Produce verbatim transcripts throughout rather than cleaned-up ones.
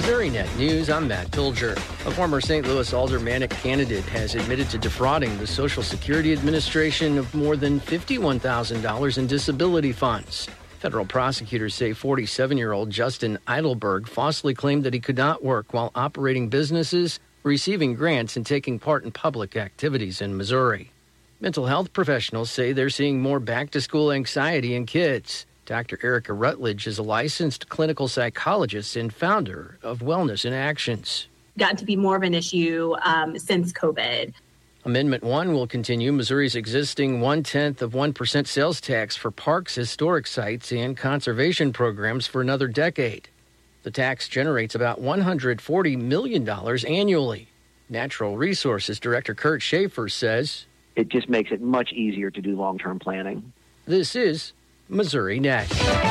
MissouriNet News, I'm Matt Pilger. A former Saint Louis aldermanic candidate has admitted to defrauding the Social Security Administration of more than fifty-one thousand dollars in disability funds. Federal prosecutors say forty-seven-year-old Justin Eidelberg falsely claimed that he could not work while operating businesses, receiving grants, and taking part in public activities in Missouri. Mental health professionals say they're seeing more back-to-school anxiety in kids. Doctor Erica Rutledge is a licensed clinical psychologist and founder of Wellness in Actions. Gotten to be more of an issue um, since COVID. Amendment one will continue Missouri's existing one-tenth of one percent sales tax for parks, historic sites, and conservation programs for another decade. The tax generates about one hundred forty million dollars annually. Natural Resources Director Kurt Schaefer says, it just makes it much easier to do long-term planning. This is MissouriNet.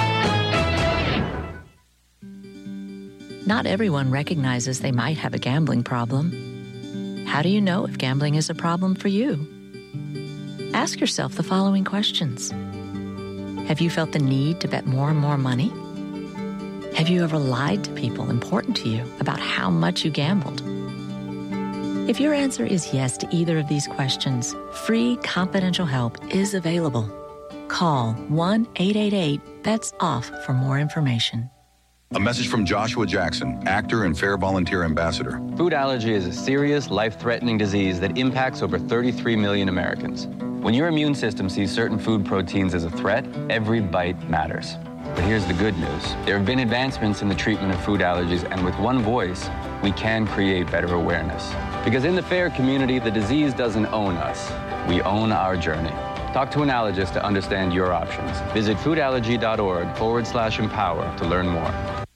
Not everyone recognizes they might have a gambling problem. How do you know if gambling is a problem for you? Ask yourself the following questions. Have you felt the need to bet more and more money? Have you ever lied to people important to you about how much you gambled? If your answer is yes to either of these questions, free confidential help is available. Call one eight eight eight bets off for more information. A message from Joshua Jackson, actor and Fair Volunteer Ambassador. Food allergy is a serious, life-threatening disease that impacts over thirty-three million Americans. When your immune system sees certain food proteins as a threat, every bite matters. But here's the good news. There have been advancements in the treatment of food allergies, and with one voice, we can create better awareness. Because in the FAIR community, the disease doesn't own us. We own our journey. Talk to an allergist to understand your options. Visit foodallergy.org forward slash empower to learn more.